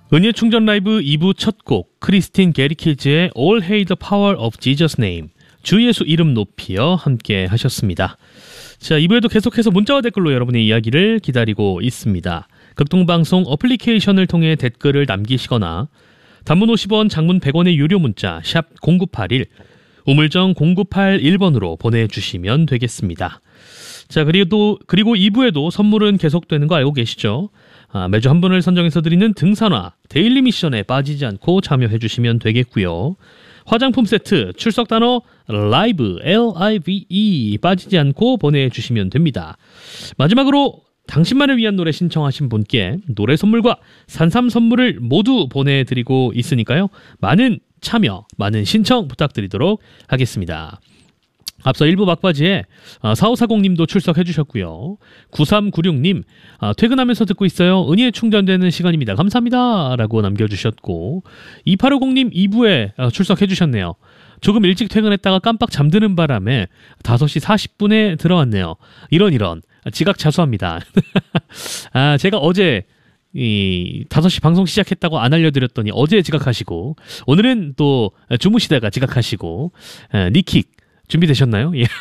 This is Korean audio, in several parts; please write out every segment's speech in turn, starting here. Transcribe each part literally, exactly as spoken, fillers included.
은혜 충전 라이브 이 부 첫 곡 크리스틴 게리키즈의 All Hail the Power of Jesus Name, 주 예수 이름 높이여 함께 하셨습니다. 자, 이 부에도 계속해서 문자와 댓글로 여러분의 이야기를 기다리고 있습니다. 극동방송 어플리케이션을 통해 댓글을 남기시거나 단문 오십 원, 장문 백 원의 유료 문자 샵 공구팔일, 우물정 공구팔일 번으로 보내주시면 되겠습니다. 자, 그리고, 그리고 이 부에도 선물은 계속되는 거 알고 계시죠? 아, 매주 한 분을 선정해서 드리는 등산화 데일리 미션에 빠지지 않고 참여해 주시면 되겠고요. 화장품 세트, 출석 단어 라이브 엘 아이 브이 이 빠지지 않고 보내주시면 됩니다. 마지막으로 당신만을 위한 노래 신청하신 분께 노래 선물과 산삼 선물을 모두 보내드리고 있으니까요. 많은 참여, 많은 신청 부탁드리도록 하겠습니다. 앞서 일 부 막바지에 사오사공 님도 출석해 주셨고요. 구삼구육 님, 퇴근하면서 듣고 있어요. 은혜에 충전되는 시간입니다. 감사합니다. 라고 남겨주셨고, 이팔오공 님 이 부에 출석해 주셨네요. 조금 일찍 퇴근했다가 깜빡 잠드는 바람에 다섯 시 사십 분에 들어왔네요. 이런 이런 지각 자수합니다. 아, 제가 어제 이 다섯 시 방송 시작했다고 안 알려드렸더니 어제 지각하시고, 오늘은 또 주무시다가 지각하시고, 니킥 준비되셨나요? 예.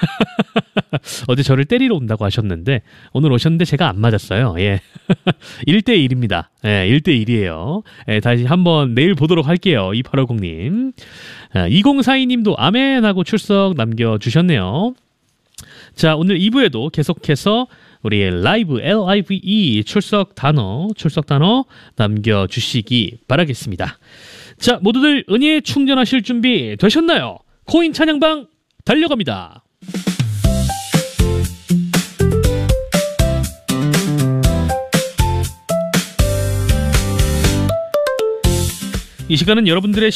어제 저를 때리러 온다고 하셨는데 오늘 오셨는데 제가 안 맞았어요. 예. 일 대 일입니다. 예, 일 대 일이에요. 예, 다시 한번 내일 보도록 할게요. 이팔오공 님. 아, 이공사이 님도 아멘 하고 출석 남겨주셨네요. 자, 오늘 이 부에도 계속해서 우리 라이브 엘 아이 브이 이 출석 단어, 출석 단어 남겨주시기 바라겠습니다. 자, 모두들 은혜에 충전하실 준비 되셨나요? 코인 찬양방 달려갑니다. 이 시간은 여러분들의